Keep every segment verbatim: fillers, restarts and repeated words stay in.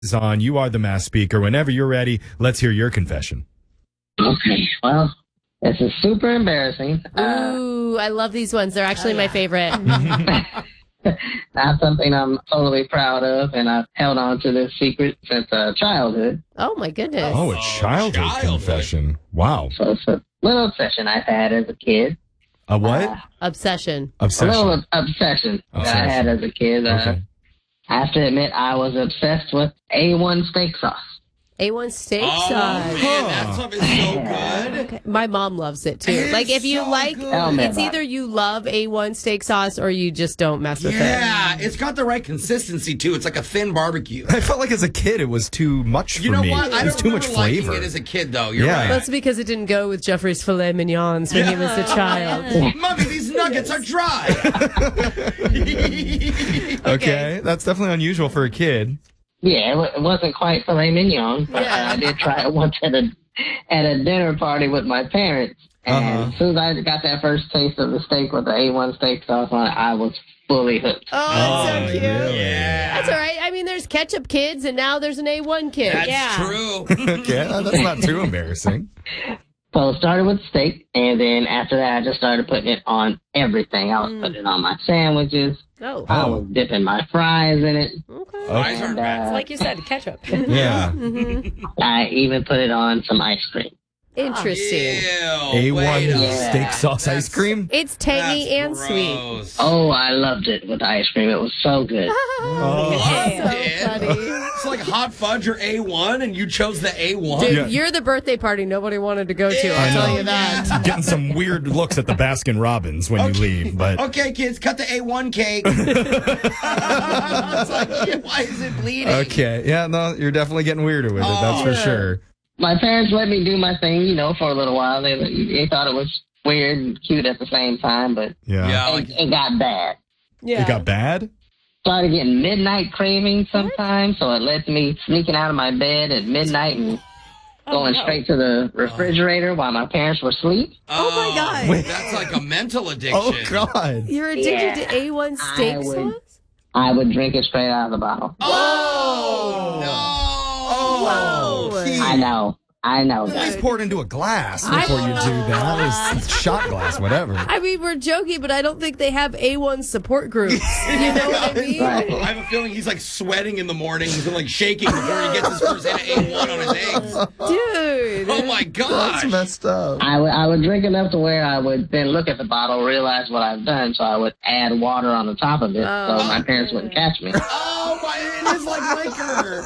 is on. You are the mass speaker. Whenever you're ready, let's hear your confession. Okay, well, this is super embarrassing. Ooh, I love these ones. They're actually my favorite. Not something I'm totally proud of, and I've held on to this secret since uh, childhood. Oh, my goodness. Oh, a childhood, childhood. confession. Wow. So it's a little obsession I've had as a kid. A what? Uh, Obsession. Obsession. A little obsession, that I had as a kid. Uh, Okay. I have to admit, I was obsessed with A one steak sauce. A one steak Oh, sauce. man, that stuff is so good. Okay. My mom loves it, too. It's Like, if you so like, good. Tell me it's about either you love A one steak sauce or you just don't mess with it. Yeah, it's got the right consistency, too. It's like a thin barbecue. I felt like as a kid it was too much for You know me. what? I it was don't too much remember liking flavor. it as a kid, though. You're Yeah. right. That's because it didn't go with Jeffrey's filet mignons when he was a child. Mommy, these nuggets are dry. Okay, that's definitely unusual for a kid. Yeah, it, w- it wasn't quite filet mignon, but Yeah. I did try it once at a at a dinner party with my parents. And Uh-huh. as soon as I got that first taste of the steak with the A one steak sauce on it, I was fully hooked. Oh, that's so cute. Yeah. That's all right. I mean, there's ketchup kids, and now there's an A one kid. That's yeah. true. Okay, that's not too embarrassing. So it started with steak, and then after that, I just started putting it on everything. I was putting it on my sandwiches. Oh, I was dipping my fries in it. okay. Fries aren't And, bad. uh, Like you said, ketchup. Yeah. I even put it on some ice cream. Interesting. A Ew, one wait a Yeah. steak sauce That's- ice cream? It's tangy and That's sweet. gross. Oh, I loved it with ice cream. It was so good. Oh. Loved So it. funny. It's like hot fudge or A one, and you chose the A one. Dude, Yeah. you're the birthday party nobody wanted to go to. Yeah, I'll I tell know. you that. Getting some weird looks at the Baskin Robbins when you leave, but Okay, kids, cut the A one cake. It's like, why is it bleeding? okay. Yeah, no, you're definitely getting weirder with it, that's for Oh. sure. My parents let me do my thing, you know, for a little while. They they thought it was weird and cute at the same time, but Yeah. Yeah, it, like, it got bad. Yeah. It got bad? Started getting midnight cravings sometimes, so it led to me sneaking out of my bed at midnight and going no. straight to the refrigerator while my parents were asleep. oh, my God. Wait. That's like a mental addiction. Oh, God. You're addicted Yeah. to A one steak I would- sauce? I would drink it straight out of the bottle. Oh, no. Oh, Keith. I know. I know, At guys. least pour it into a glass before you do that. It's shot glass, whatever. I mean, we're joking, but I don't think they have A one support groups. You know what I mean? Right. I have a feeling he's like sweating in the morning. He's been like shaking before he gets his first hit of A one on his eggs. Dude. Oh my gosh. That's messed up. I would I would drink enough to where I would then look at the bottle, realize what I've done, so I would add water on the top of it Oh. so my parents wouldn't catch me. Oh my, it is like liquor.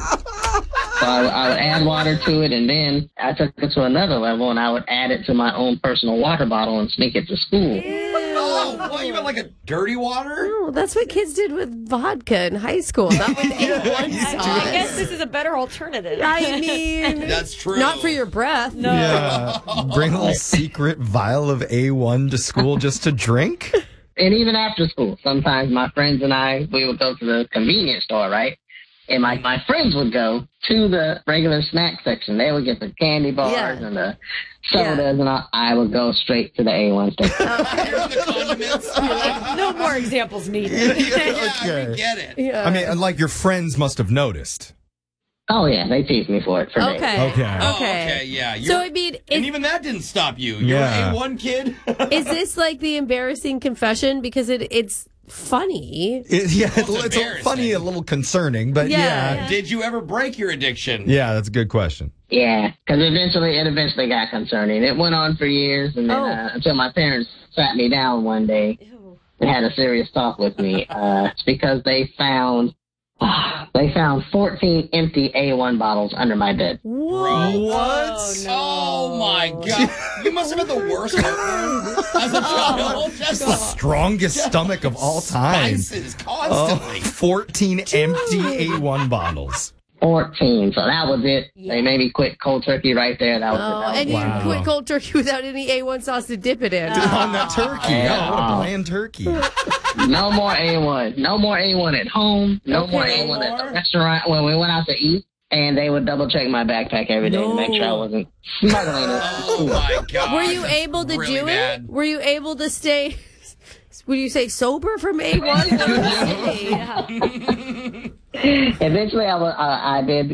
So I, would- I would add water to it, and then I took it to another level, and I would add it to my own personal water bottle and sneak it to school. Oh, what, you meant like a dirty water? Oh, that's what kids did with vodka in high school, not with A one sauce. I guess this is a better alternative. I mean, That's true. not for your breath. No. Yeah. Bring a little secret vial of A one to school just to drink? And even after school, sometimes my friends and I, we would go to the convenience store, right? And my, my friends would go to the regular snack section. They would get the candy bars Yeah. and the sodas, and I, I would go straight to the A one steak. Here's the condiments. No more examples needed. Yeah, Okay. we get it. Yeah. I mean, like your friends must have noticed. Oh, yeah, they teased me for it for days. Okay. Okay. Oh, Okay. okay, yeah. You're, So, I mean, and is, even that didn't stop you. You're Yeah. an A one kid. is this like the embarrassing confession? Because it it's funny. It, yeah, it's, It's it's a embarrassing. funny, a little concerning, but yeah. Yeah. Did you ever break your addiction? Yeah, that's a good question. Yeah, because eventually it eventually got concerning. It went on for years, and then Oh. uh, until my parents sat me down one day Ew. and had a serious talk with me. Uh, it's because they found they found fourteen empty A one bottles under my bed. Whoa. What? Oh my god! You must have had the worst heartburn as a child. Just The strongest stomach of all time. spices Oh, constantly. fourteen empty A one bottles. fourteen, so that was it. They made me quit cold turkey right there. That was Oh, it. That and was you Wow. quit cold turkey without any A one sauce to dip it in. On that turkey. Yeah. Oh, what a bland turkey. no more A one. No more A one at home. No more Okay. A one at the restaurant when we went out to eat. And they would double check my backpack every day to make sure I wasn't smuggling it. Oh my god! Were you able to Really do bad. it? Were you able to stay, would you say sober from A one? Yeah. Eventually, I, wa- uh, I did